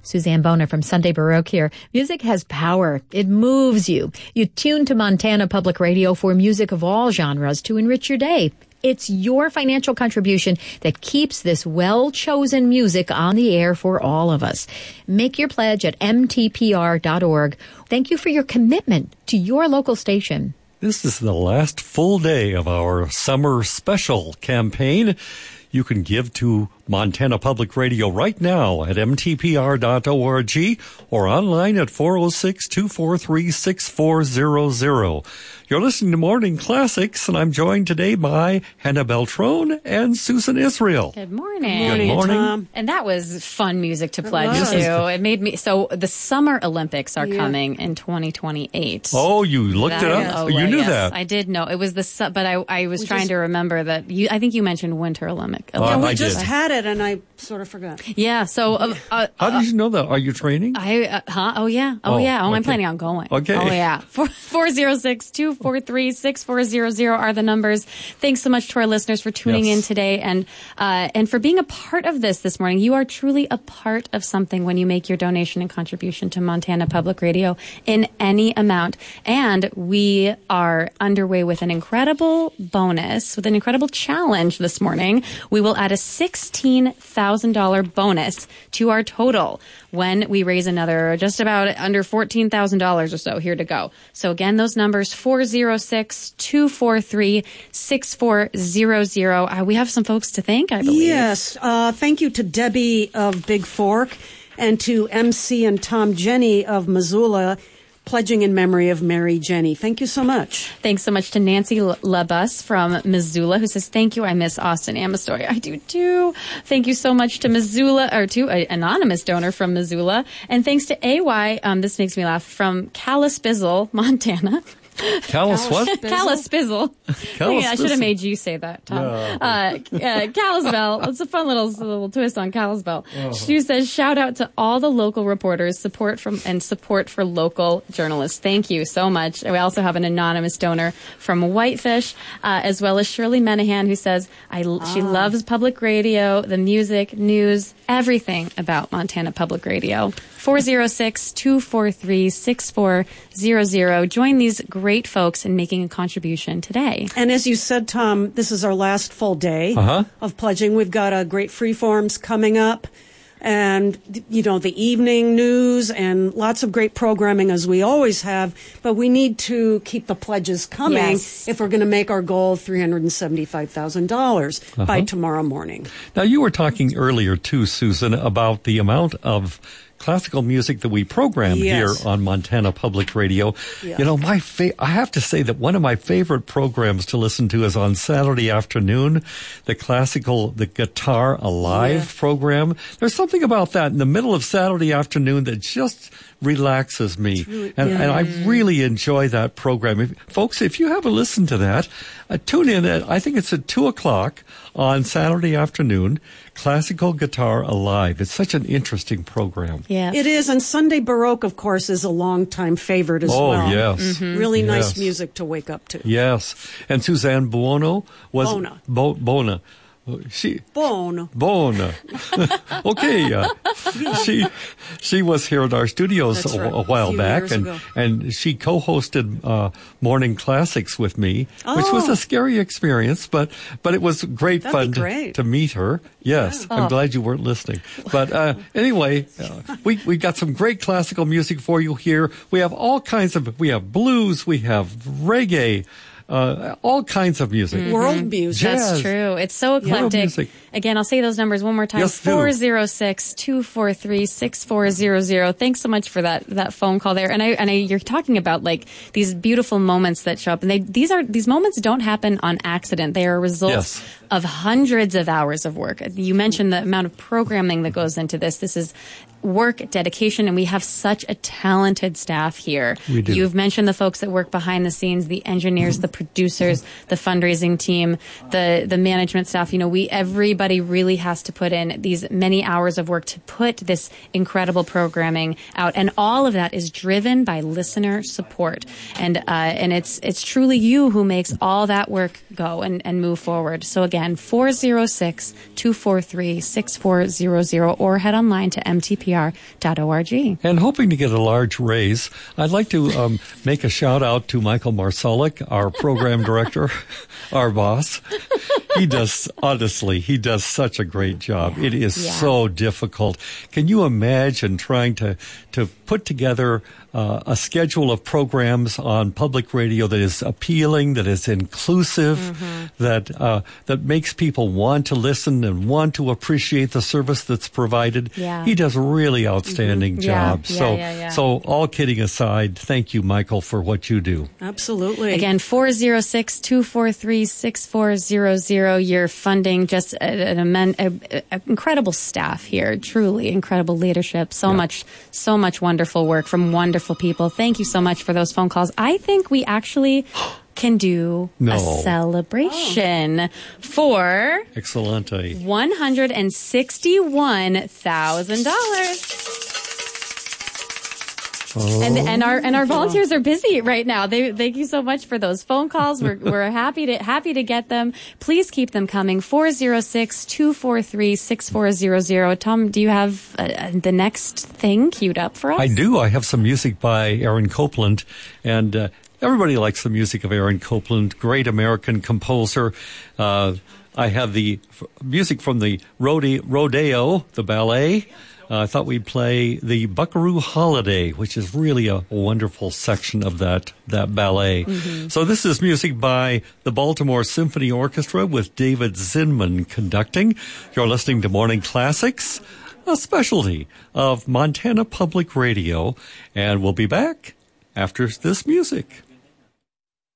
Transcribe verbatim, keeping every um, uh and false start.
Suzanne Bona from Sunday Baroque here. Music has power. It moves you. You tune to Montana Public Radio for music of all genres to enrich your day. It's your financial contribution that keeps this well-chosen music on the air for all of us. Make your pledge at m t p r dot org. Thank you for your commitment to your local station. This is the last full day of our summer special campaign. You can give to Montana Public Radio right now at m t p r dot org or online at four oh six, two four three, six four zero zero. You're listening to Morning Classics, and I'm joined today by Hannah Beltrone and Susan Israel. Good morning. Good morning. Tom. And that was fun music to pledge was. to. It made me, so the Summer Olympics are Yeah. coming in twenty twenty-eight. Oh, you looked That- it up? oh, you well, knew yes, that. I did know. It was the, su- but I, I was We trying just- to remember that you, I think you mentioned Winter Olympic. Uh, Yeah, we I just did. had it, and I sort of forgot. Yeah, so, uh, uh, How did you know that? Are you training? I, uh, huh? Oh, yeah. Oh, Oh, yeah. Oh, I'm okay. planning on going. Okay. Oh, yeah. Four, four zero six, two four three, six four zero zero are the numbers. Thanks so much to our listeners for tuning Yes. in today and, uh, and for being a part of this this morning. You are truly a part of something when you make your donation and contribution to Montana Public Radio in any amount. And we are underway with an incredible bonus, with an incredible challenge this morning. We will add a sixteen thousand dollars bonus to our total when we raise another just about under fourteen thousand dollars or so here to go. So again, those numbers, four oh six, two four three, six four zero zero. Uh, we have some folks to thank, I believe. Yes. Uh, thank you to Debbie of Big Fork and to M C and Tom Jenny of Missoula, pledging in memory of Mary Jenny. Thank you so much. Thanks so much to Nancy L- Labus from Missoula, who says, thank you. I miss Austin Amastoy. I do too. Thank you so much to Missoula, or to an anonymous donor from Missoula. And thanks to A Y, um, this makes me laugh, from Kalispizzel, Montana. Callus what? Kalispizzel. Kalispizzel. I should have made you say that, Tom. Yeah. Uh, uh, Kalispell. It's a fun little little twist on Kalispell. Oh. She says, shout out to all the local reporters, support from and support for local journalists. Thank you so much. We also have an anonymous donor from Whitefish, uh, as well as Shirley Menahan, who says, I, she loves public radio, the music, news, everything about Montana Public Radio. four oh six, two four three, six four zero zero. Join these great folks in making a contribution today. And as you said, Tom, this is our last full day Uh-huh. of pledging. We've got a great freeforms coming up, and, you know, the evening news and lots of great programming as we always have. But we need to keep the pledges coming Yes. if we're going to make our goal of three hundred seventy-five thousand dollars by tomorrow morning. Now, you were talking earlier, too, Susan, about the amount of classical music that we program Yes. here on Montana Public Radio. Yeah. You know, my fa- I have to say that one of my favorite programs to listen to is on Saturday afternoon, the classical, the Guitar Alive Yeah. program. There's something about that in the middle of Saturday afternoon that just relaxes me. really- and, yeah. and I really enjoy that program. If, folks, if you haven't listened to that, uh, tune in at, I think it's at two o'clock on Saturday afternoon, Classical Guitar Alive. It's such an interesting program. Yes. It is, and Sunday Baroque, of course, is a longtime favorite as Oh, well. yes. Really Yes. nice music to wake up to. Yes. And Suzanne Buono was... Bona. Bo- Bona. She... Bono. Bona. Okay. Uh, she she was here at our studios That's a, right. a while A few back, years and ago. and she co-hosted uh, Morning Classics with me, which was Oh. a scary experience, but but it was great That'd fun be to, great. to meet her. Yes, I'm Oh. glad you weren't listening. But uh, anyway, uh, we we got some great classical music for you here. We have all kinds of we have blues, we have reggae. Uh, all kinds of music. World music. Jazz. That's true. It's so World eclectic. music. Again, I'll say those numbers one more time. Yes, do. four oh six, two four three, six four zero zero. Thanks so much for that that phone call there. And I and I, you're talking about like these beautiful moments that show up, and they these are these moments don't happen on accident. They are results Yes. of hundreds of hours of work. You mentioned the amount of programming that goes into this. This is work, dedication, and we have such a talented staff here. We do. You've mentioned the folks that work behind the scenes, the engineers, the producers, the fundraising team, the the management staff. You know, we everybody really has to put in these many hours of work to put this incredible programming out, and all of that is driven by listener support. And uh, and it's it's truly you who makes all that work go and, and move forward. So again, four oh six, two four three, six four zero zero, or head online to m t p P R dot org. And hoping to get a large raise, I'd like to um, make a shout out to Michael Marsolik, our program director, our boss. He does, honestly, he does such a great job. It is Yeah. so difficult. Can you imagine trying to, to put together uh, a schedule of programs on public radio that is appealing, that is inclusive, mm-hmm. that uh, that makes people want to listen and want to appreciate the service that's provided? Yeah. He does a really outstanding Mm-hmm. Yeah, job. yeah, so, yeah, yeah. so all kidding aside, thank you, Michael, for what you do. Absolutely. Again, four oh six, two four three, six four zero zero. You're funding just an immense, a, a, incredible staff here. Truly incredible leadership. So Yeah. much, so much wonderful work from wonderful people. Thank you so much for those phone calls. I think we actually can do No. a celebration for Excelente. one hundred sixty-one thousand dollars. Oh. And and our and our volunteers are busy right now. They thank you so much for those phone calls. We're we're happy to happy to get them. Please keep them coming. four oh six, two four three, six four zero zero. Tom, do you have uh, the next thing queued up for us? I do. I have some music by Aaron Copland, and uh, everybody likes the music of Aaron Copland, great American composer. Uh, I have the f- music from the Rode- Rodeo, the ballet. Uh, I thought we'd play the Buckaroo Holiday, which is really a wonderful section of that that ballet. Mm-hmm. So this is music by the Baltimore Symphony Orchestra with David Zinman conducting. You're listening to Morning Classics, a specialty of Montana Public Radio, and we'll be back after this music.